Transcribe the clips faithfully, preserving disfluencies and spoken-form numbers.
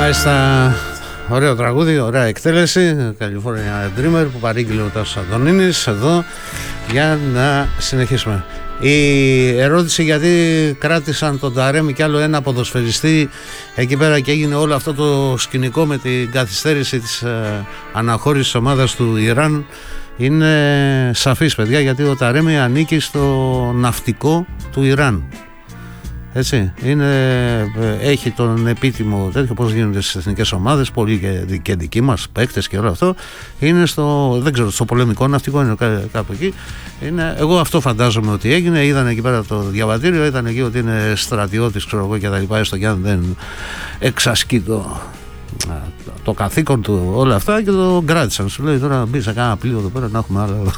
Μάλιστα, ωραίο τραγούδι, ωραία εκτέλεση. California Dreamer που παρήγγειλε ο Τάσος Αντωνίνης εδώ για να συνεχίσουμε. Η ερώτηση γιατί κράτησαν τον Ταρέμι και άλλο ένα ποδοσφαιριστή εκεί πέρα και έγινε όλο αυτό το σκηνικό με την καθυστέρηση της ε, αναχώρησης της ομάδας του Ιράν είναι σαφής, παιδιά, γιατί ο Ταρέμι ανήκει στο ναυτικό του Ιράν. Έτσι, είναι, έχει τον επίτιμο τέτοιο, πώς γίνονται στις εθνικές ομάδες, πολλοί και, και δικοί μας παίκτες και όλο αυτό. Είναι στο, δεν ξέρω, στο πολεμικό ναυτικό, είναι κάπου εκεί. Είναι, εγώ αυτό φαντάζομαι ότι έγινε. Είδαν εκεί πέρα το διαβατήριο, ήταν εκεί ότι είναι στρατιώτης, ξέρω εγώ, και τα λοιπά, έστω και αν δεν εξασκεί το, το καθήκον του, όλα αυτά, και το κράτησαν. Σου λέει τώρα μπει σε κάνα πλοίο εδώ πέρα να έχουμε άλλο.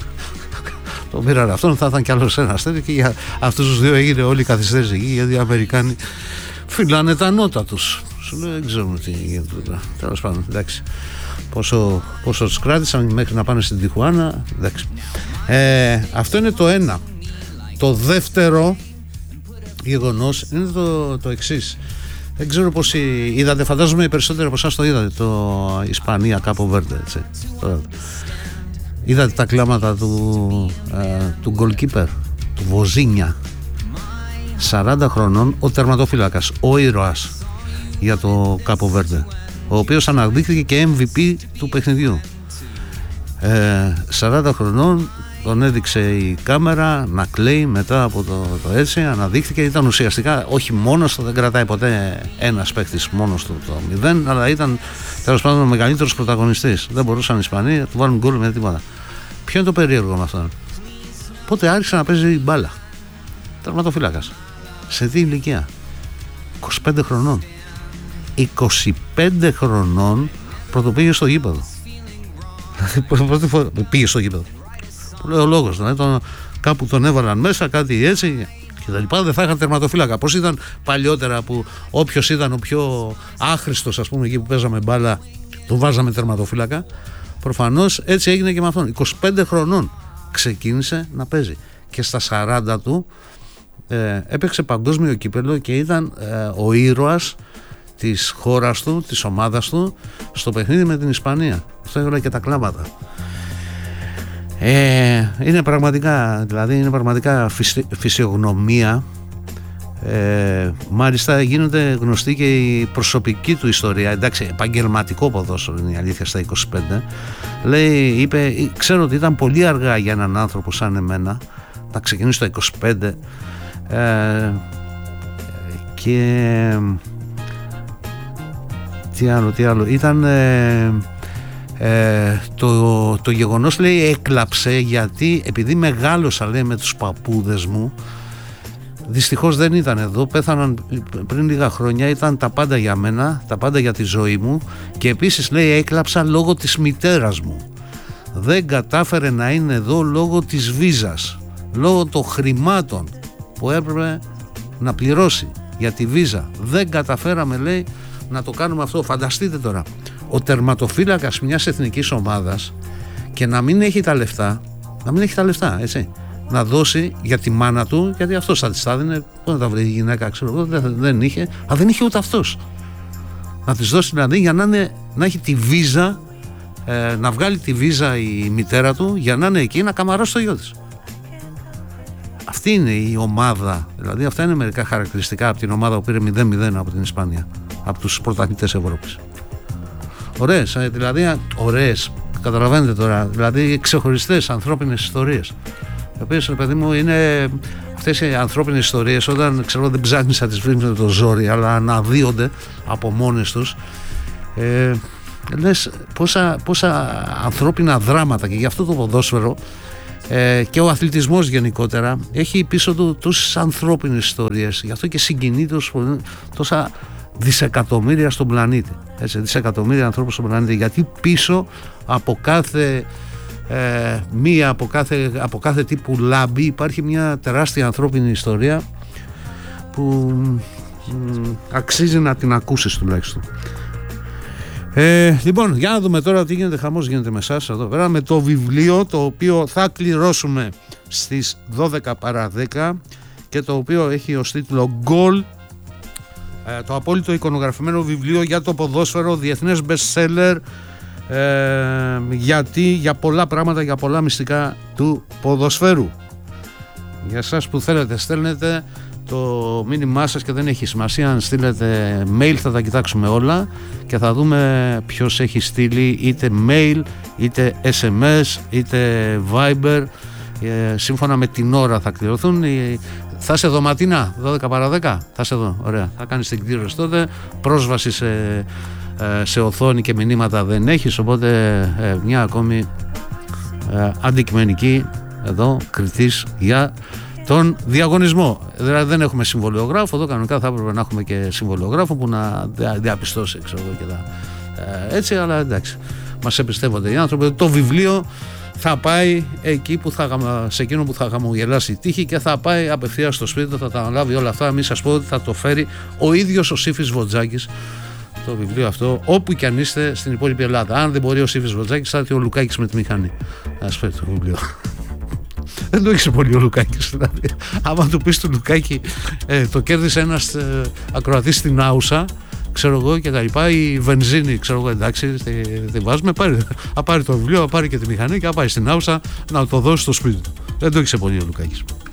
Το πήραν αυτόν, θα ήταν κι άλλο ένα τέτοιο, και για αυτούς τους δύο έγινε όλη η καθυστέρηση εκεί, γιατί οι Αμερικάνοι φυλάνε τα νότα τους. Σου λέει, δεν ξέρουμε τι γίνεται τώρα. Τέλος πάντων, εντάξει. Πόσο, πόσο τους κράτησαν μέχρι να πάνε στην Τιχουάνα, εντάξει. Ε, αυτό είναι το ένα. Το δεύτερο γεγονός είναι το, το εξής. Δεν ξέρω πώς είδατε, φαντάζομαι οι περισσότεροι από εσάς το είδατε, το Ισπανία Κάπο Βέρντε, έτσι. Το, είδατε τα κλάματα του, ε, του goalkeeper, του Βοζίνια, σαράντα χρονών, ο τερματοφύλακας, ο ήρωας για το Κάπο Βέρντε, ο οποίος αναδείχθηκε και εμ βι πι του παιχνιδιού. ε, σαράντα χρονών, τον έδειξε η κάμερα να κλαίει μετά από το, το έτσι, αναδείχθηκε, ήταν ουσιαστικά όχι μόνος του, δεν κρατάει ποτέ ένας παίκτης μόνος του το μηδέν, αλλά ήταν τέλος πάντων ο μεγαλύτερος πρωταγωνιστής. Δεν μπορούσαν οι Ισπανοί να του βάλουν γκολ με τίποτα. Ποιο είναι το περίεργο με αυτόν? Πότε άρχισε να παίζει μπάλα? Τερματοφύλακας. Σε τι ηλικία? είκοσι πέντε χρονών. είκοσι πέντε χρονών πρώτο πήγε στο γήπεδο. Πρώτη φορά πήγε στο γήπεδο. Που λέει ο λόγος, δηλαδή τον, κάπου τον έβαλαν μέσα, κάτι έτσι και τα λοιπά. Δεν θα είχαν τερματοφύλακα. Πώς ήταν παλιότερα που όποιος ήταν ο πιο άχρηστος, ας πούμε, εκεί που παίζαμε μπάλα, του βάζαμε τερματοφύλακα. Προφανώς έτσι έγινε και με αυτόν. είκοσι πέντε χρονών ξεκίνησε να παίζει και στα σαράντα του ε, έπαιξε παγκόσμιο κύπελλο και ήταν ε, ο ήρωας της χώρας του, της ομάδας του, στο παιχνίδι με την Ισπανία. Αυτό έβαλε και τα κλάματα. Ε, είναι πραγματικά, δηλαδή είναι πραγματικά φυσι, φυσιογνωμία. Ε, μάλιστα γίνονται γνωστή και η προσωπική του ιστορία. Εντάξει, επαγγελματικό ποδόσφαιρο είναι η αλήθεια στα είκοσι πέντε. Λέει, είπε, ξέρω ότι ήταν πολύ αργά για έναν άνθρωπο σαν εμένα να ξεκινήσει στα είκοσι πέντε, ε, και τι άλλο, τι άλλο ήταν ε, ε, το, το γεγονός, λέει, έκλαψε γιατί επειδή μεγάλωσα, λέει, με τους παππούδες μου. Δυστυχώς δεν ήταν εδώ, πέθαναν πριν λίγα χρόνια, ήταν τα πάντα για μένα, τα πάντα για τη ζωή μου, και επίσης, λέει, έκλαψα λόγω της μητέρας μου. Δεν κατάφερε να είναι εδώ λόγω της βίζας, λόγω των χρημάτων που έπρεπε να πληρώσει για τη βίζα. Δεν καταφέραμε, λέει, να το κάνουμε αυτό. Φανταστείτε τώρα, ο τερματοφύλακας μιας εθνικής ομάδας και να μην έχει τα λεφτά, να μην έχει τα λεφτά, έτσι, να δώσει για τη μάνα του, γιατί αυτός θα της τα δίνει. Πού να τα βρει η γυναίκα, ξέρω εγώ, δεν, δεν είχε, αλλά δεν είχε ούτε αυτός. Να της δώσει δηλαδή για να, είναι, να έχει τη βίζα, ε, να βγάλει τη βίζα η μητέρα του για να είναι εκεί να καμαρώσει το γιο της. Αυτή είναι η ομάδα, δηλαδή αυτά είναι μερικά χαρακτηριστικά από την ομάδα που πήρε μηδέν μηδέν από την Ισπανία, από τους πρωταθλητές Ευρώπης. Ωραίες, δηλαδή ωραίες, καταλαβαίνετε τώρα, δηλαδή ξεχωριστές ανθρώπινες ιστορίες. Οι οποίες, ρε παιδί μου, είναι αυτές οι ανθρώπινες ιστορίες, όταν, ξέρω, δεν ψάχνεις να τις βρεις με το ζόρι, αλλά αναδύονται από μόνες τους. Ε, λες πόσα, πόσα ανθρώπινα δράματα, και γι' αυτό το ποδόσφαιρο ε, και ο αθλητισμός γενικότερα έχει πίσω του τόσες ανθρώπινες ιστορίες. Γι' αυτό και συγκινεί τόσα δισεκατομμύρια στον πλανήτη. Έτσι, δισεκατομμύρια ανθρώπους στον πλανήτη, γιατί πίσω από κάθε Ε, μία από κάθε, από κάθε τύπου λάμπη υπάρχει μια τεράστια ανθρώπινη ιστορία που μ, αξίζει να την ακούσεις τουλάχιστον. Ε, λοιπόν, για να δούμε τώρα τι γίνεται, χαμός γίνεται με εσάς εδώ πέρα, με το βιβλίο το οποίο θα κληρώσουμε στις δώδεκα παρά δέκα και το οποίο έχει ως τίτλο Goal ε, το απόλυτο εικονογραφημένο βιβλίο για το ποδόσφαιρο, διεθνές best seller, ε, γιατί για πολλά πράγματα, για πολλά μυστικά του ποδοσφαίρου. Για εσάς που θέλετε στέλνετε το μήνυμά σας και δεν έχει σημασία αν στείλετε mail, θα τα κοιτάξουμε όλα και θα δούμε ποιος έχει στείλει είτε mail είτε ες εμ ες είτε Viber, ε, σύμφωνα με την ώρα θα κληρωθούν. ε, θα είσαι εδώ Ματίνα δώδεκα παρά δέκα, θα είσαι εδώ, ωραία, θα κάνεις την κλήρωση τότε. Πρόσβαση σε, ε, σε οθόνη και μηνύματα δεν έχεις, οπότε ε, μια ακόμη ε, αντικειμενική εδώ κριτής για τον διαγωνισμό. Δηλαδή δεν έχουμε συμβολιογράφο, εδώ κανονικά θα έπρεπε να έχουμε και συμβολιογράφο που να διαπιστώσει, ξέρω εγώ, και τα, ε, έτσι, αλλά εντάξει, μας εμπιστεύονται οι άνθρωποι. Το βιβλίο θα πάει εκεί που θα, σε εκείνο που θα χαμογελάσει η τύχη και θα πάει απευθείας στο σπίτι του, θα τα αναλάβει όλα αυτά. Μην σας πω ότι θα το φέρει ο ίδιος ο Σύφης Βοτζάκης, το βιβλίο αυτό, όπου κι αν είστε στην υπόλοιπη Ελλάδα. Αν δεν μπορεί ο Σύφης Βοτζάκης, θα έρθει ο Λουκάκης με τη μηχανή να σας φέρει το βιβλίο. Δεν το έχει πολύ ο Λουκάκης, δηλαδή. Άμα του πεις του Λουκάκη, ε, το κέρδισε ένας ε, ακροατής στην Άουσα, ξέρω εγώ, και τα λοιπά, η βενζίνη, ξέρω εγώ, εντάξει, τη βάζουμε, πάρει, θα πάρει το βιβλίο, θα πάρει και τη μηχανή και θα πάει στην Άουσα να το δώσει στο σπίτι του. Δεν το έχει πολύ ο Λουκάκης.